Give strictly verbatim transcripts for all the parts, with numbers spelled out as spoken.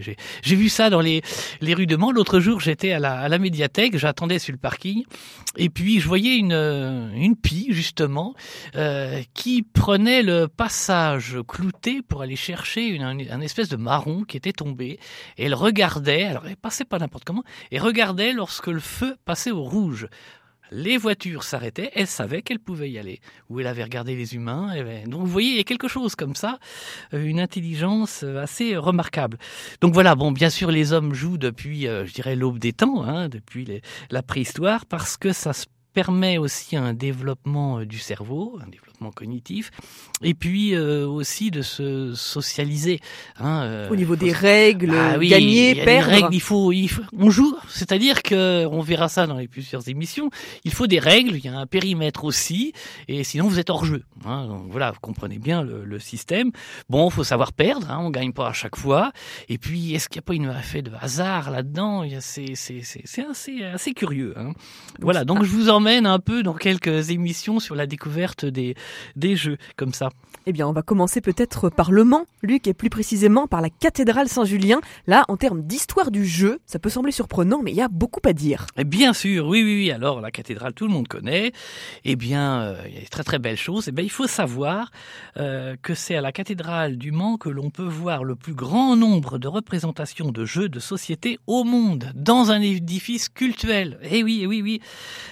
J'ai, j'ai vu ça dans les, les rues de Mans. L'autre jour, j'étais à la, à la médiathèque, j'attendais sur le parking, et puis je voyais une, une pie, justement, euh, qui prenait le passage clouté pour aller chercher une, un, un espèce de marron qui était tombé. Et elle regardait, alors elle passait pas n'importe comment, et regardait lorsque le feu passait au rouge. Les voitures s'arrêtaient, elle savait qu'elle pouvait y aller. Ou elle avait regardé les humains. Donc vous voyez, il y a quelque chose comme ça, une intelligence assez remarquable. Donc voilà, bon, bien sûr, les hommes jouent depuis, euh, je dirais, l'aube des temps, hein, depuis les, la préhistoire, parce que ça se permet aussi un développement du cerveau, un développement cognitif, et puis euh, aussi de se socialiser. Hein, euh, Au niveau des règles, ah, oui, gagner, il y a perdre. Des règles, il faut, il faut, on joue, c'est-à-dire que on verra ça dans les plusieurs émissions. Il faut des règles, il y a un périmètre aussi, et sinon vous êtes hors jeu. Hein, donc voilà, vous comprenez bien le, le système. Bon, il faut savoir perdre, hein, on gagne pas à chaque fois. Et puis, est-ce qu'il n'y a pas une effet de hasard là-dedans? C'est, c'est, c'est, c'est assez, assez curieux. Hein. Voilà, donc je vous emmène un peu dans quelques émissions sur la découverte des, des jeux, comme ça. Eh bien, on va commencer peut-être par Le Mans, Luc, et plus précisément par la cathédrale Saint-Julien. Là, en termes d'histoire du jeu, ça peut sembler surprenant, mais il y a beaucoup à dire. Et bien sûr, oui, oui, oui. Alors, la cathédrale, tout le monde connaît. Eh bien, euh, il y a des très, très belles choses. Eh bien, il faut savoir euh, que c'est à la cathédrale du Mans que l'on peut voir le plus grand nombre de représentations de jeux de société au monde, dans un édifice cultuel. Eh oui, eh oui, oui.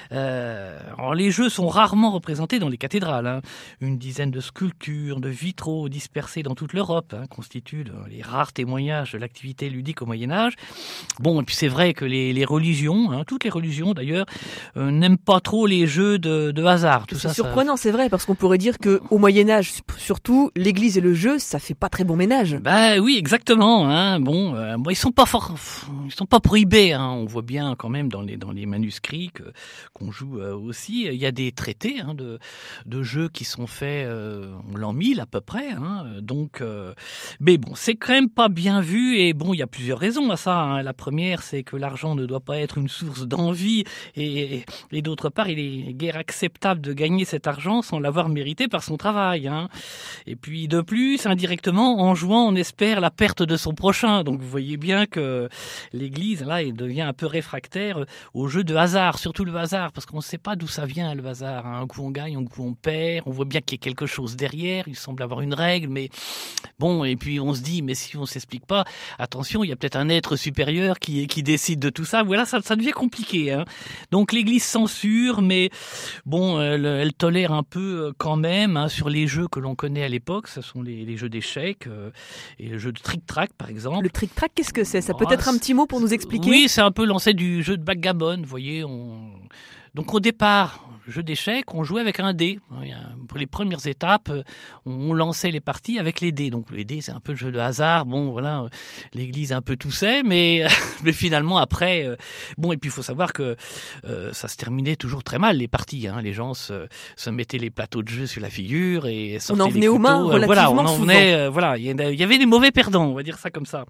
Euh, alors, les jeux sont rarement représentés dans les cathédrales. Hein. Une dizaine de sculptures, de vitraux dispersés dans toute l'Europe hein, constituent les rares témoignages de l'activité ludique au Moyen-Âge. Bon, et puis c'est vrai que les, les religions, hein, toutes les religions d'ailleurs, euh, n'aiment pas trop les jeux de, de hasard. Tout c'est ça, surprenant, ça... c'est vrai, parce qu'on pourrait dire que au Moyen-Âge, surtout, l'Église et le jeu, ça fait pas très bon ménage. Bah oui, exactement. Hein. Bon, euh, bon, ils sont pas fort, ils sont pas prohibés. Hein. On voit bien quand même dans les dans les manuscrits que, qu'on joue euh, aussi. Il y a des traités hein, de de jeux qui sont faits euh, en l'an mille à peu près. Hein. Donc, euh, mais bon, c'est quand même pas bien vu. Et bon, il y a plusieurs raisons à ça. Hein. La première, c'est que l'argent ne doit pas être une source d'envie, et, et, et d'autre part, il est guère acceptable de gagner cet argent sans l'avoir mérité par son travail. Hein. Et puis de plus, indirectement, en jouant, on espère la perte de son prochain. Donc vous voyez bien que l'Église, là, elle devient un peu réfractaire au jeu de hasard, surtout le hasard, parce qu'on ne sait pas d'où ça vient le hasard. Hein. Un coup on gagne, un coup on perd, on voit bien qu'il y a quelque chose derrière, il semble avoir une règle, mais bon, et puis on se dit, mais si on s'explique pas, attention, il y a peut-être un être supérieur qui, qui décide de tout ça. Voilà, ça, ça devient compliqué. Hein. Donc l'Église censure, mais bon, elle, elle tolère un peu quand même hein, sur les jeux que l'on connaît à l'époque. Ce sont les, les jeux d'échecs euh, et le jeu de trick-track, par exemple. Le trick-track, qu'est-ce que c'est? Ça peut oh, être un petit mot pour nous expliquer? Oui, c'est un peu l'ancêtre du jeu de backgammon, vous voyez. On... Donc au départ, le jeu d'échecs, on jouait avec un dé. Pour les premières étapes, on lançait les parties avec les dés. Donc les dés, c'est un peu le jeu de hasard. Bon, voilà, l'Église un peu toussait, mais, mais finalement après, euh, bon, et puis il faut savoir que euh, ça se terminait toujours très mal les parties. Hein. Les gens se, se mettaient les plateaux de jeu sur la figure et sortaient on en venait les aux mains couteaux. relativement Voilà, on en souvent. venait. Euh, voilà, il y avait des mauvais perdants, on va dire ça comme ça.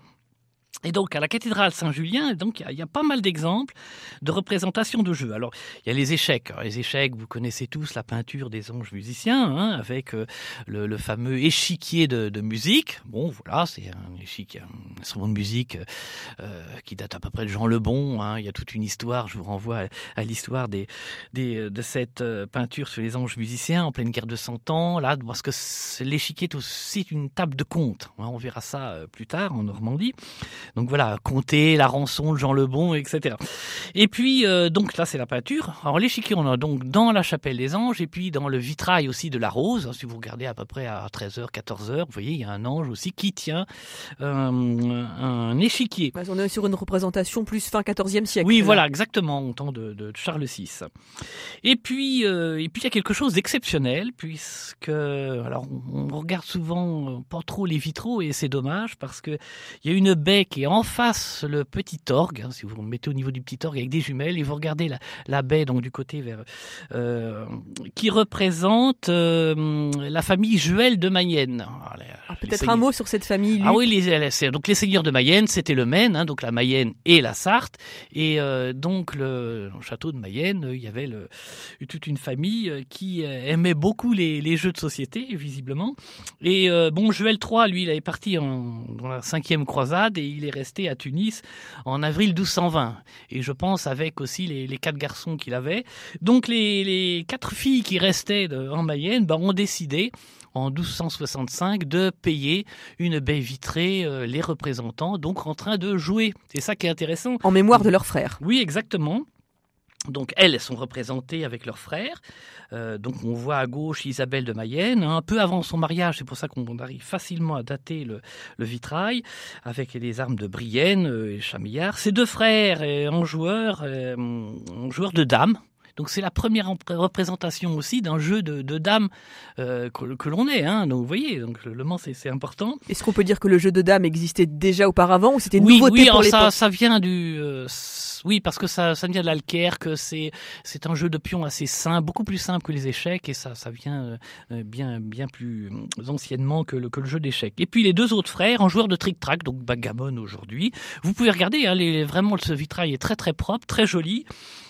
Et donc, à la cathédrale Saint-Julien, donc, il y, y a pas mal d'exemples de représentations de jeux. Alors, il y a les échecs. Alors, les échecs, vous connaissez tous la peinture des anges musiciens, hein, avec euh, le, le fameux échiquier de, de musique. Bon, voilà, c'est un échiquier, un instrument de musique euh, qui date à peu près de Jean Lebon. Hein. Il y a toute une histoire, je vous renvoie à, à l'histoire des, des, de cette euh, peinture sur les anges musiciens en pleine guerre de Cent Ans, là, parce que l'échiquier est aussi une table de compte. Hein. On verra ça euh, plus tard en Normandie. Donc voilà, Comté, la rançon, Jean Lebon, et cetera. Et puis, euh, donc là, c'est la peinture. Alors l'échiquier, on a donc dans la chapelle des anges, et puis dans le vitrail aussi de la rose. Si vous regardez à peu près à treize heures, quatorze heures, vous voyez, il y a un ange aussi qui tient euh, un échiquier. On est sur une représentation plus fin quatorzième siècle. Oui, là. voilà, exactement, au temps de, de Charles six. Et puis, euh, et puis il y a quelque chose d'exceptionnel, puisque, alors, on, on regarde souvent pas trop les vitraux, et c'est dommage, parce que il y a une baie qui est en face le petit orgue, hein, si vous vous mettez au niveau du petit orgue avec des jumelles, et vous regardez la, la baie donc du côté vers euh, qui représente euh, la famille Juel de Mayenne. Alors, les, Alors, peut-être un mot sur cette famille. Lui. Ah oui, les, les, donc les seigneurs de Mayenne, c'était le Maine, hein, donc la Mayenne et la Sarthe, et euh, donc le, le château de Mayenne, il y avait le, toute une famille qui aimait beaucoup les, les jeux de société, visiblement. Et euh, bon, Juel trois, lui, il est parti en, dans la cinquième croisade et il est est resté à Tunis en avril douze cent vingt. Et je pense avec aussi les, les quatre garçons qu'il avait. Donc les, les quatre filles qui restaient de, en Mayenne ben, ont décidé en douze cent soixante-cinq de payer une baie vitrée, euh, les représentant donc en train de jouer. C'est ça qui est intéressant. En mémoire de leurs frères. Oui, exactement. Donc elles sont représentées avec leurs frères. Euh, donc on voit à gauche Isabelle de Mayenne, un peu avant son mariage, c'est pour ça qu'on arrive facilement à dater le, le vitrail, avec les armes de Brienne euh, et Chamillard. Ces deux frères euh, en joueurs, euh, en joueurs de dames. Donc c'est la première représentation aussi d'un jeu de, de dames euh, que, que l'on est. Hein. Donc vous voyez, donc le Mans c'est, c'est important. Est-ce qu'on peut dire que le jeu de dames existait déjà auparavant ou c'était une oui, nouveauté oui, pour l'époque? ça, ça vient du, euh, oui, parce que ça, ça vient de l'Alquerque. C'est, c'est un jeu de pions assez simple, beaucoup plus simple que les échecs, et ça, ça vient euh, bien, bien plus anciennement que le, que le jeu d'échecs. Et puis les deux autres frères en joueurs de tric-trac, donc backgammon aujourd'hui. Vous pouvez regarder, hein, les, vraiment ce vitrail est très très propre, très joli.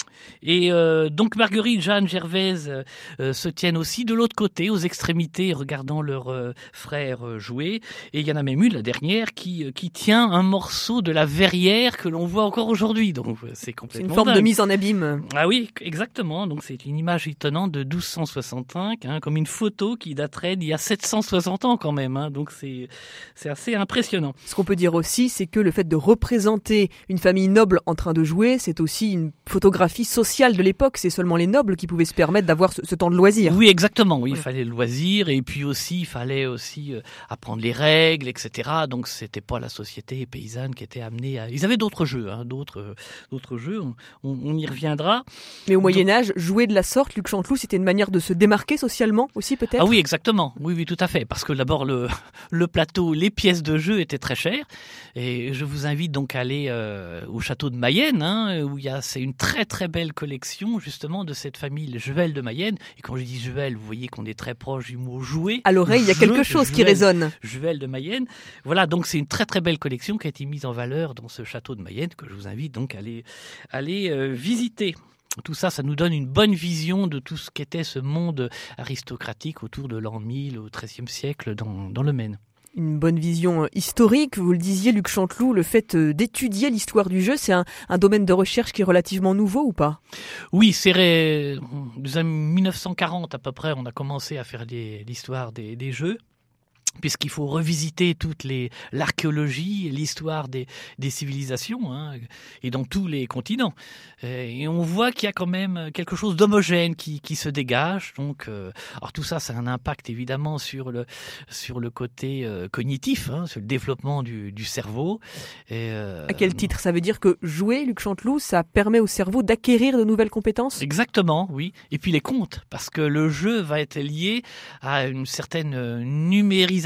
Et euh, donc Marguerite, Jeanne, Gervaise euh, se tiennent aussi de l'autre côté, aux extrémités, regardant leurs euh, frères euh, jouer. Et il y en a même une, la dernière, qui, euh, qui tient un morceau de la verrière que l'on voit encore aujourd'hui. Donc c'est complètement C'est une forme dingue. de mise en abîme. Ah oui, exactement. Donc c'est une image étonnante de douze cent soixante-cinq, hein, comme une photo qui daterait d'il y a sept cent soixante ans quand même. Hein. Donc c'est, c'est assez impressionnant. Ce qu'on peut dire aussi, c'est que le fait de représenter une famille noble en train de jouer, c'est aussi une photographie sociale de l'époque. C'est seulement les nobles qui pouvaient se permettre d'avoir ce, ce temps de loisir. Oui, exactement. Oui, oui. Il fallait le loisir, et puis aussi il fallait aussi euh, apprendre les règles, et cetera. Donc c'était pas la société paysanne qui était amenée à. Ils avaient d'autres jeux, hein, d'autres euh, d'autres jeux. On, on, on y reviendra. Mais au Donc... Moyen Âge, jouer de la sorte, Luc Chanteloup, c'était une manière de se démarquer socialement aussi, peut-être. Ah oui, exactement. Oui, oui, tout à fait. Parce que d'abord le le plateau, les pièces de jeu étaient très chères, et je vous invite donc à aller euh, au château de Mayenne, hein, où il y a c'est une très très belle collection justement de cette famille Juel de Mayenne. Et quand je dis Juel, vous voyez qu'on est très proche du mot jouer. À l'oreille, il y a quelque chose Juel, qui résonne. Juel de Mayenne. Voilà, donc c'est une très très belle collection qui a été mise en valeur dans ce château de Mayenne, que je vous invite donc à aller, à aller euh, visiter. Tout ça, ça nous donne une bonne vision de tout ce qu'était ce monde aristocratique autour de l'an mille au treizième siècle dans, dans le Maine. Une bonne vision historique, vous le disiez Luc Chanteloup, le fait d'étudier l'histoire du jeu, c'est un, un domaine de recherche qui est relativement nouveau ou pas? Oui, c'est ré... des années mille neuf cent quarante à peu près, on a commencé à faire des, l'histoire des, des jeux. Puisqu'il faut revisiter toute les, l'archéologie, l'histoire des, des civilisations, hein, et dans tous les continents. Et on voit qu'il y a quand même quelque chose d'homogène qui, qui se dégage. Donc, euh, alors tout ça, ça a un impact évidemment sur le, sur le côté euh, cognitif, hein, sur le développement du, du cerveau. Et, euh, à quel titre? Ça veut dire que jouer, Luc Chanteloup, ça permet au cerveau d'acquérir de nouvelles compétences? Exactement, oui. Et puis les comptes, parce que le jeu va être lié à une certaine numérisation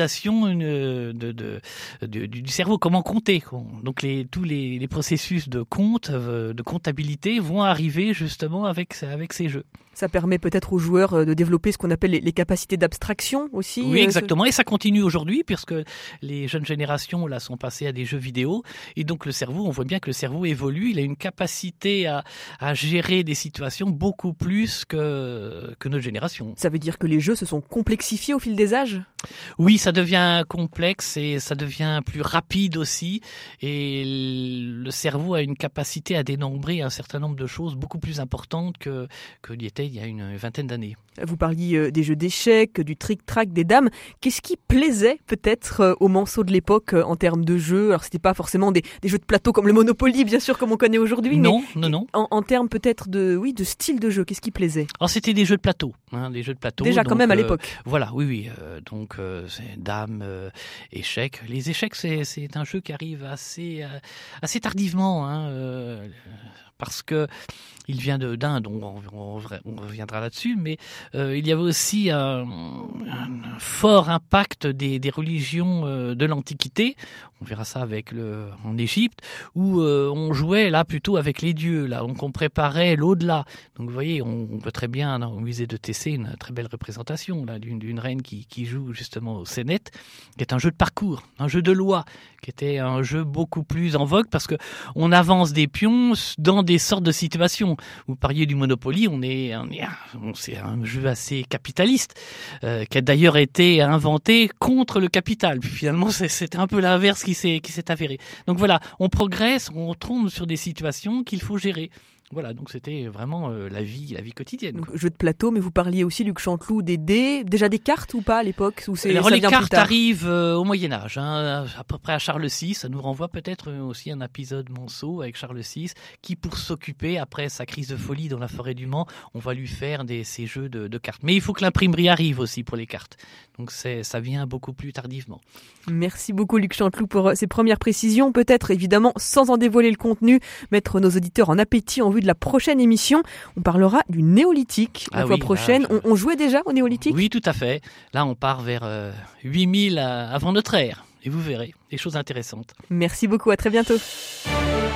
de, de, de, de, du cerveau, comment compter. Donc les, tous les, les processus de compte, de comptabilité vont arriver justement avec, avec ces jeux. Ça permet peut-être aux joueurs de développer ce qu'on appelle les, les capacités d'abstraction aussi. Oui, exactement. Et ça continue aujourd'hui, puisque les jeunes générations là sont passées à des jeux vidéo. Et donc le cerveau, on voit bien que le cerveau évolue. Il a une capacité à, à gérer des situations beaucoup plus que, que notre génération. Ça veut dire que les jeux se sont complexifiés au fil des âges? Oui, ça devient complexe et ça devient plus rapide aussi. Et le cerveau a une capacité à dénombrer un certain nombre de choses beaucoup plus importantes que, que l'y était il y a une vingtaine d'années. Vous parliez des jeux d'échecs, du tric-trac, des dames. Qu'est-ce qui plaisait peut-être aux Manceaux de l'époque en termes de jeux? Alors c'était pas forcément des, des jeux de plateau comme le Monopoly, bien sûr, comme on connaît aujourd'hui. Non, mais non, non. En, en termes peut-être de, oui, de style de jeu, qu'est-ce qui plaisait? Alors c'était des jeux de plateau, hein, des jeux de plateau. Déjà donc, quand même à euh, l'époque. Voilà, oui, oui. Euh, donc euh, c'est dames, euh, échecs. Les échecs, c'est, c'est un jeu qui arrive assez, euh, assez tardivement, hein, euh, parce que il vient de d'Inde, on, on, on reviendra là-dessus, mais euh, il y avait aussi un, un fort impact des, des religions euh, de l'Antiquité. On verra ça avec le en Égypte, où euh, on jouait là plutôt avec les dieux, là, donc on préparait l'au-delà. Donc vous voyez, on, on peut très bien, au musée de Tessé, une très belle représentation là d'une, d'une reine qui, qui joue justement au Senet, qui est un jeu de parcours, un jeu de loi, qui était un jeu beaucoup plus en vogue parce que on avance des pions dans des sortes de situations. Vous parliez du Monopoly, on est, on est, on, c'est un jeu assez capitaliste, euh, qui a d'ailleurs été inventé contre le capital. Puis finalement, c'est, c'était un peu l'inverse qui s'est, qui s'est avéré. Donc voilà, on progresse, on tombe sur des situations qu'il faut gérer. Voilà, donc c'était vraiment euh, la vie, la vie quotidienne. Donc, jeu de plateau, mais vous parliez aussi, Luc Chanteloup, des dés, déjà des cartes ou pas à l'époque ou c'est, Alors, ça les vient plus cartes tard arrivent euh, au Moyen-Âge, hein, à peu près à Charles six. Ça nous renvoie peut-être aussi à un épisode Monceau avec Charles six, qui, pour s'occuper, après sa crise de folie dans la forêt du Mans, on va lui faire des, ces jeux de, de cartes. Mais il faut que l'imprimerie arrive aussi pour les cartes. Donc c'est, ça vient beaucoup plus tardivement. Merci beaucoup, Luc Chanteloup, pour ces premières précisions. Peut-être, évidemment, sans en dévoiler le contenu, mettre nos auditeurs en appétit en vue de la prochaine émission. On parlera du néolithique la ah fois oui, prochaine. Là, je... on, on jouait déjà au néolithique ? Oui, tout à fait. Là, on part vers euh, huit mille avant notre ère. Et vous verrez des choses intéressantes. Merci beaucoup, à très bientôt.